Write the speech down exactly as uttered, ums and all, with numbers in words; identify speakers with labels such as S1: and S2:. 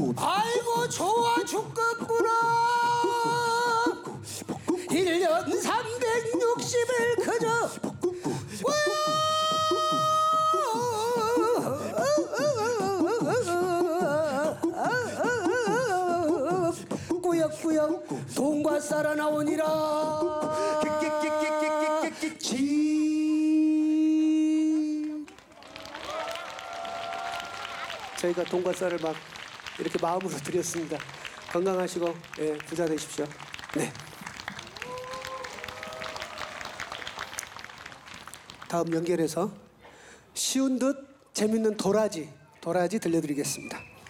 S1: 아이고 좋아 죽겠구나. 일 년 삼백육십일 그저 꾸역꾸역 돈과 쌀아 나오니라. 지 저희가 돈과 쌀을 막 이렇게 마음으로 드렸습니다. 건강하시고 예, 부자 되십시오. 네. 다음 연결해서 쉬운 듯 재밌는 도라지 도라지 들려드리겠습니다.